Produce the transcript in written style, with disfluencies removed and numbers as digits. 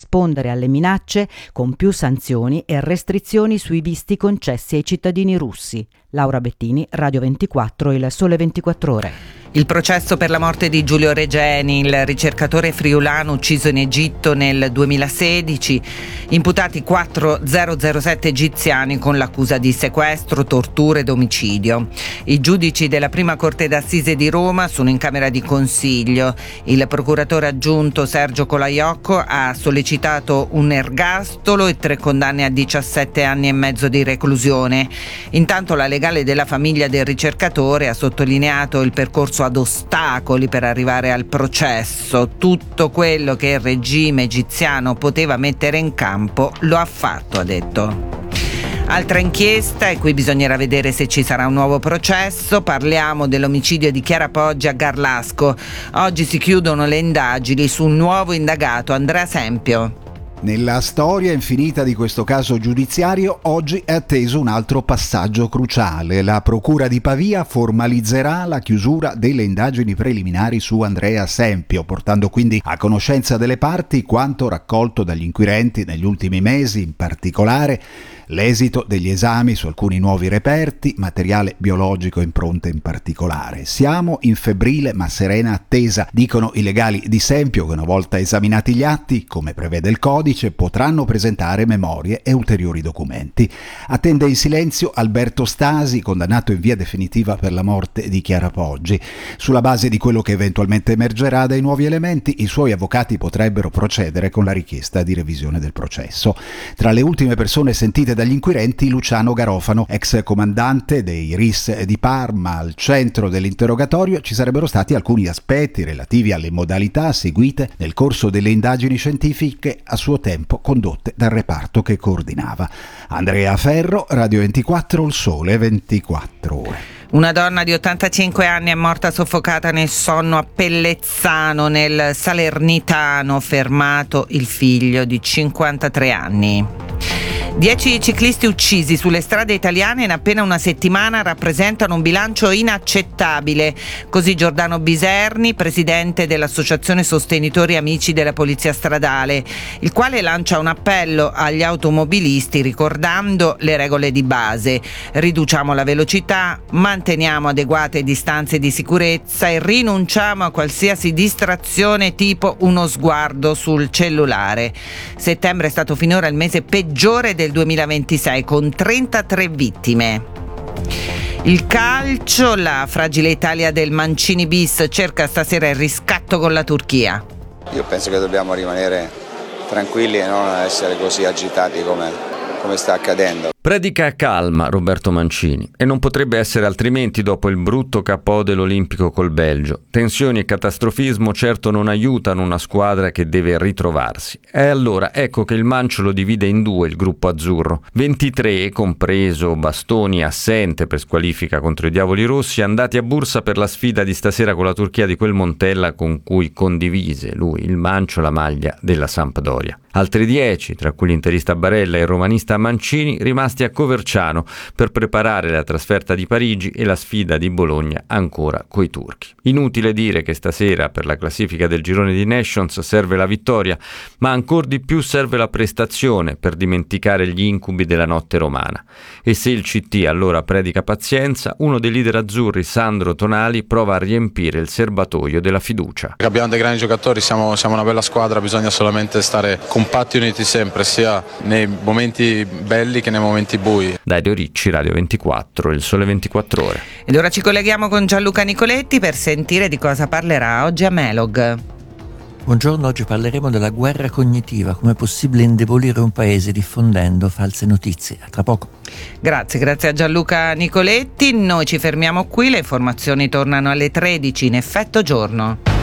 rispondere alle minacce con più sanzioni e restrizioni sui visti concessi ai cittadini russi. Laura Bettini, Radio 24, Il Sole 24 Ore. Il processo per la morte di Giulio Regeni, il ricercatore friulano ucciso in Egitto nel 2016, imputati 4007 egiziani con l'accusa di sequestro, tortura ed omicidio. I giudici della prima corte d'assise di Roma sono in camera di consiglio. Il procuratore aggiunto Sergio Colaiocco ha sollecitato un ergastolo e 3 condanne a 17 anni e mezzo di reclusione. Intanto la legale della famiglia del ricercatore ha sottolineato il percorso ad ostacoli per arrivare al processo. Tutto quello che il regime egiziano poteva mettere in campo lo ha fatto, ha detto. Altra inchiesta, e qui bisognerà vedere se ci sarà un nuovo processo. Parliamo dell'omicidio di Chiara Poggi a Garlasco. Oggi si chiudono le indagini su un nuovo indagato, Andrea Sempio. Nella storia infinita di questo caso giudiziario, oggi è atteso un altro passaggio cruciale. La Procura di Pavia formalizzerà la chiusura delle indagini preliminari su Andrea Sempio, portando quindi a conoscenza delle parti quanto raccolto dagli inquirenti negli ultimi mesi, in particolare l'esito degli esami su alcuni nuovi reperti, materiale biologico e impronte in particolare. Siamo in febbrile ma serena attesa, dicono i legali di Sempio, che una volta esaminati gli atti, come prevede il codice, potranno presentare memorie e ulteriori documenti. Attende in silenzio Alberto Stasi, condannato in via definitiva per la morte di Chiara Poggi. Sulla base di quello che eventualmente emergerà dai nuovi elementi, i suoi avvocati potrebbero procedere con la richiesta di revisione del processo. Tra le ultime persone sentite dagli inquirenti, Luciano Garofano, ex comandante dei RIS di Parma. Al centro dell'interrogatorio ci sarebbero stati alcuni aspetti relativi alle modalità seguite nel corso delle indagini scientifiche a suo tempo condotte dal reparto che coordinava. Andrea Ferro, Radio 24, Il Sole 24 Ore. Una donna di 85 anni è morta soffocata nel sonno a Pellezzano, nel Salernitano, fermato il figlio di 53 anni. 10 ciclisti uccisi sulle strade italiane in appena una settimana rappresentano un bilancio inaccettabile. Così Giordano Biserni, presidente dell'Associazione Sostenitori Amici della Polizia Stradale, il quale lancia un appello agli automobilisti ricordando le regole di base. Riduciamo la velocità, manteniamo adeguate distanze di sicurezza e rinunciamo a qualsiasi distrazione tipo uno sguardo sul cellulare. Settembre è stato finora il mese peggiore del 2026, con 33 vittime. Il calcio, la fragile Italia del Mancini bis cerca stasera il riscatto con la Turchia. Io penso che dobbiamo rimanere tranquilli e non essere così agitati come sta accadendo. Predica calma Roberto Mancini, e non potrebbe essere altrimenti dopo il brutto KO dell'Olimpico col Belgio. Tensioni e catastrofismo certo non aiutano una squadra che deve ritrovarsi. E allora ecco che il Mancio lo divide in due il gruppo azzurro. 23, compreso Bastoni assente per squalifica contro i Diavoli Rossi, andati a Bursa per la sfida di stasera con la Turchia di quel Montella con cui condivise lui, il Mancio, la maglia della Sampdoria. Altri 10, tra cui l'interista Barella e il romanista Mancini, rimasti a Coverciano per preparare la trasferta di Parigi e la sfida di Bologna ancora coi turchi. Inutile dire che stasera per la classifica del girone di Nations serve la vittoria, ma ancor di più serve la prestazione per dimenticare gli incubi della notte romana. E se il CT allora predica pazienza, uno dei leader azzurri, Sandro Tonali, prova a riempire il serbatoio della fiducia. Abbiamo dei grandi giocatori, siamo una bella squadra, bisogna solamente stare compatti e uniti sempre, sia nei momenti belli che nei momenti bui. Dario Ricci, Radio 24, Il Sole 24 Ore. Ed ora ci colleghiamo con Gianluca Nicoletti per sentire di cosa parlerà oggi a Melog. Buongiorno, oggi parleremo della guerra cognitiva, come è possibile indebolire un paese diffondendo false notizie. A tra poco. Grazie a Gianluca Nicoletti. Noi ci fermiamo qui, le informazioni tornano alle 13 in Effetto Giorno.